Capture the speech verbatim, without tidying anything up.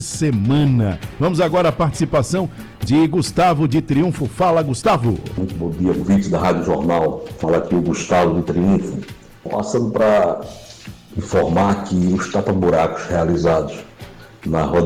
semana. Vamos agora à participação de Gustavo de Triunfo. Fala, Gustavo. Muito bom dia, ouvintes da Rádio Jornal. Fala aqui o Gustavo de Triunfo. Passando para informar que os tapa-buracos realizados na rodovia